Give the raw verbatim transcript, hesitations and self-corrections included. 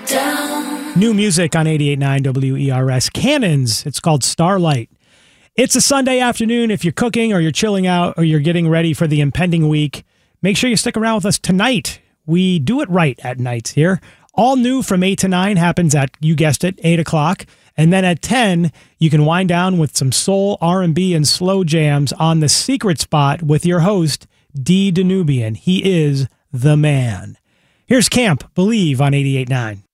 New music on eighty-eight point nine W E R S. Cannons. It's called Starlight. It's a Sunday afternoon. If you're cooking or you're chilling out or you're getting ready for the impending week, make sure you stick around with us tonight. We do it right at nights here. All new from eight to nine happens at, you guessed it, eight o'clock. And then at ten, you can wind down with some soul, R and B, and slow jams on The Secret Spot with your host, D. Danubian. He is the man. Here's Camp, Believe on eighty-eight point nine.